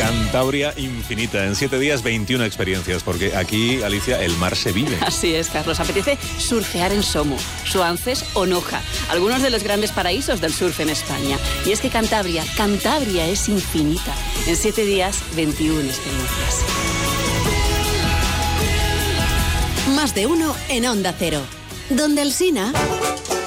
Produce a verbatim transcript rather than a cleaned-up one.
Cantabria infinita. En siete días, veintiuna experiencias, porque aquí, Alicia, el mar se vive. Así es, Carlos. Apetece surfear en Somo, Suances o Noja, algunos de los grandes paraísos del surf en España. Y es que Cantabria, Cantabria es infinita. En siete días, veintiuna experiencias. Más de uno en Onda Cero. Donde Alsina...